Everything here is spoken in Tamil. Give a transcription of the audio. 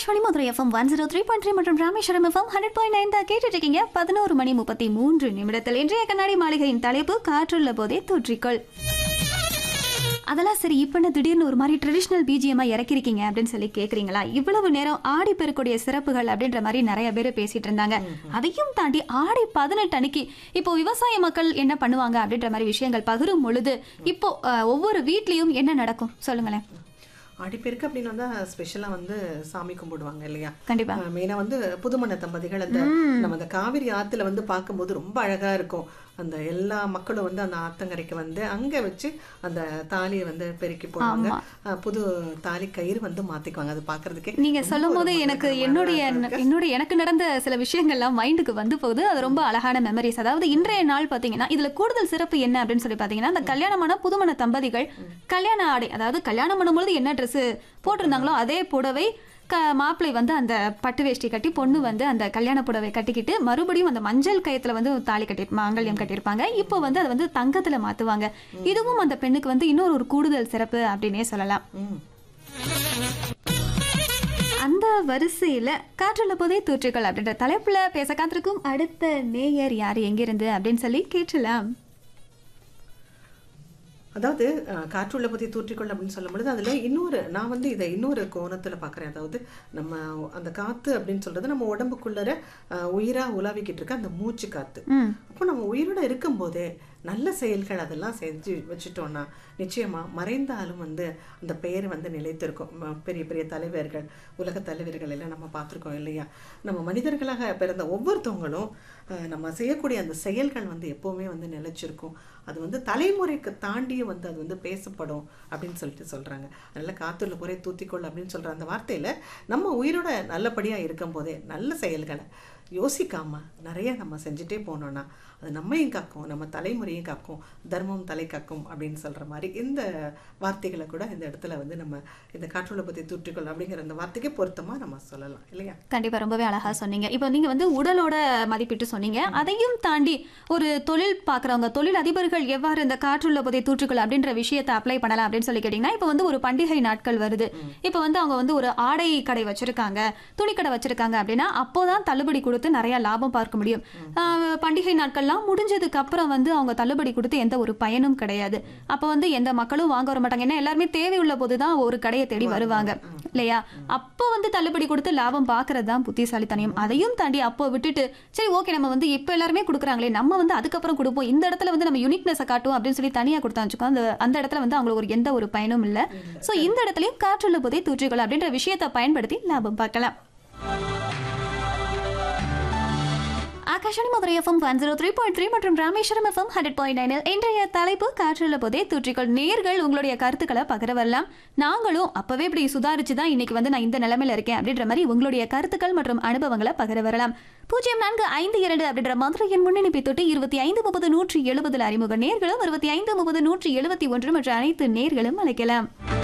ஆகாஷ்வாணி மதுரை எஃப்எம் 103.3 மற்றும் ராமேஸ்வரம் எஃப்எம் 100.9 தான் கேட்டுட்டு இருக்கீங்க. 11:33 இன்றைய கண்ணாடி மாளிகையின் தலைப்பு காற்றுள்ள போதே தூற்றிக்கொள். அதெல்லாம் சரி, இப்போ என்ன திடீர்னு ஒரு மாதிரி ட்ரெடிஷ்னல் பிஜிஎம்மா இறக்கிருக்கீங்க அப்படின்னு சொல்லி கேட்குறீங்களா? இவ்வளவு நேரம் ஆடி பெருக்கூடிய சிறப்புகள் அப்படின்ற மாதிரி நிறைய பேர் பேசிட்டு இருந்தாங்க. அதையும் தாண்டி ஆடி 18 அன்னைக்கு இப்போ விவசாய மக்கள் என்ன பண்ணுவாங்க அப்படின்ற மாதிரி விஷயங்கள் பகிரும் பொழுது இப்போ ஒவ்வொரு வீட்லயும் என்ன நடக்கும் சொல்லுங்களேன். ஆடிப்பெருக்கு அப்படின்னு வந்தா ஸ்பெஷலா வந்து சாமி கும்பிடுவாங்க இல்லையா? கண்டிப்பா. மெயினா வந்து புதுமண தம்பதிகள் அந்த நம்ம அந்த காவிரி ஆத்துல வந்து பார்க்கும்போது ரொம்ப அழகா இருக்கும். அந்த எல்லா மக்களும் வந்து அந்த ஆத்தங்கரைக்கு வந்து அங்க வச்சு அந்த தாலியை வந்து பெருக்கி போடுவாங்க. புது தாலி கயிறு வந்து மாத்திக்குவாங்க. அது பாக்குறதுக்கே நீங்க சொல்லும் போது எனக்கு எனக்கு நடந்த சில விஷயங்கள்லாம் மைண்டுக்கு வந்து போகுது. அது ரொம்ப அழகான மெமரிஸ். அதாவது இன்றைய நாள் பாத்தீங்கன்னா இதுல கூடுதல் சிறப்பு என்ன அப்படின்னு சொல்லி பாத்தீங்கன்னா, அந்த கல்யாணமான புதுமண தம்பதிகள் கல்யாண ஆடை, அதாவது கல்யாணம் பண்ணும்போது என்ன ட்ரெஸ் போட்டிருந்தாங்களோ அதே புடவை மாப்பிள்ளை வந்து அந்த பட்டு வேஷ்டி கட்டி, பொண்ணு வந்து அந்த கல்யாண புடவை கட்டிக்கிட்டு மறுபடியும் அந்த மஞ்சள் கயத்துல வந்து தாலி கட்டி மாங்கல்யம் கட்டியிருப்பாங்க. இப்போ வந்து அதை வந்து தங்கத்துல மாத்துவாங்க. இதுவும் அந்த பெண்ணுக்கு வந்து இன்னொரு கூடுதல் சிறப்பு அப்படின்னே சொல்லலாம். அந்த வரிசையில காற்றுள்ள போதே தூற்றுக்கள் அப்படின்ற தலைப்புல பேச காத்திருக்கும் அடுத்த நேயர் யாரு, எங்கிருந்து அப்படின்னு சொல்லி கேட்கலாம். அதாவது காற்றுள்ள பத்தி தூற்றிக்கொள் அப்படின்னு சொல்லும் பொழுது அதுல நான் வந்து இதை இன்னொரு கோணத்துல பாக்குறேன். அதாவது நம்ம அந்த காத்து அப்படின்னு சொல்றது நம்ம உடம்புக்குள்ளர உயிரா உலாவிக்கிட்டு இருக்க அந்த மூச்சு காத்து. அப்போ நம்ம உயிரோட இருக்கும் போதே நல்ல செயல்கள் அதெல்லாம் செஞ்சு வச்சுட்டோம்னா நிச்சயமா மறைந்தாலும் வந்து அந்த பெயர் வந்து நிலைத்திருக்கும். பெரிய பெரிய தலைவர்கள், உலக தலைவர்கள் எல்லாம் நம்ம பார்த்துருக்கோம் இல்லையா? நம்ம மனிதர்களாக பிறந்த ஒவ்வொருத்தவங்களும் நம்ம செய்யக்கூடிய அந்த செயல்கள் வந்து எப்பவுமே வந்து நிலைச்சிருக்கும். அது வந்து தலைமுறைக்கு தாண்டியும் வந்து அது வந்து பேசப்படும் அப்படின்னு சொல்லிட்டு சொல்றாங்க. அதனால காத்துள்ள குறை தூத்திக்கொள் அப்படின்னு சொல்ற அந்த வார்த்தையில நம்ம உயிரோட நல்லபடியா இருக்கும் போதே நல்ல செயல்களை யோசிக்காம நிறைய நம்ம செஞ்சுட்டே போனோம்னா அது நம்மையும் காக்கும், நம்ம தலைமுறையும் காக்கும், தர்மம் தலை காக்கும் அப்படின்னு சொல்ற மாதிரி இந்த வார்த்தைகளை கூட இந்த இடத்துல வந்து நம்ம இந்த காற்றுள்ள பத்தி தூற்றிக்கொள் அப்படிங்கிற அந்த வார்த்தைக்கு பொருத்தமா நம்ம சொல்லலாம் இல்லையா? கண்டிப்பா, ரொம்பவே அழகா சொன்னீங்க. இப்போ நீங்க வந்து உடலோட மதிப்பிட்டு சொன்னீங்க. அதையும் தாண்டி ஒரு தொழில் பாக்குறவங்க, தொழில் அதிபர்கள் எவ்வாறு இந்த காற்றுள்ள போதை தூற்றுக்கொள் அப்படின்ற விஷயத்தை அப்ளை பண்ணலாம் அப்படின்னு சொல்லி கேட்டீங்கன்னா, இப்போ வந்து ஒரு பண்டிகை நாட்கள் வருது. இப்போ வந்து அவங்க வந்து ஒரு ஆடை கடை வச்சிருக்காங்க, துணி கடை வச்சிருக்காங்க அப்படின்னா அப்போதான் தள்ளுபடி கொடுத்து நிறைய லாபம் பார்க்க முடியும். பண்டிகை நாட்கள்லாம் முடிஞ்சதுக்கு அப்புறம் வந்து அவங்க தள்ளுபடி கொடுத்து எந்த ஒரு பயனும் கிடையாது. அப்போ வந்து எந்த மக்களும் வாங்க வர மாட்டாங்க. ஏன்னா எல்லாருமே தேவையுள்ள போதுதான் ஒரு கடையை தேடி வருவாங்க இல்லையா? அப்போ வந்து தள்ளுபடி கொடுத்து லாபம் பார்க்கறது தான் புத்திசாலித்தனம். அதையும் தாண்டி அப்போ விட்டுட்டு சரி ஓகே நம்ம வந்து இப்போ எல்லாருமே கொடுக்குறாங்களே, நம்ம வந்து அதுக்கப்புறம் கொடுப்போம், இந்த இடத்துல வந்து நம்ம யூனிக்னஸை காட்டுவோம் அப்படின்னு சொல்லி தனியா கொடுத்தா வச்சுக்கோ, அந்த இடத்துல வந்து அவங்களுக்கு ஒரு எந்த ஒரு பயனும் இல்லை. ஸோ இந்த இடத்துலயும் காற்றுள்ள போதே தூற்றிக்கொள் அப்படின்ற விஷயத்தை பயன்படுத்தி லாபம் பார்க்கலாம். ஆகாஷ்வாணி மதுரை எஃப்எம் 103.3 மற்றும் ராமேஸ்வரம் எஃப்எம் 100.9 இன்றைய தலைப்பு காற்றுள்ள போதே தூற்றிக்கொள். நேயர்கள் உங்களுடைய கருத்துக்களை பகிர வரலாம். நாங்களும் அப்பவே இப்படி சுதாரிச்சு தான் இன்னைக்கு வந்து நான் இந்த நிலைமையில இருக்கேன் அப்படின்ற மாதிரி உங்களுடைய கருத்துக்கள் மற்றும் அனுபவங்களை பகிர வரலாம். 0452 அப்படின்ற மதுரையின் முன்னணிப்பை தொட்டு 2530 170 அறிமுக நேர்களும் 2530 171 மற்ற அனைத்து நேர்களும் அழைக்கலாம்.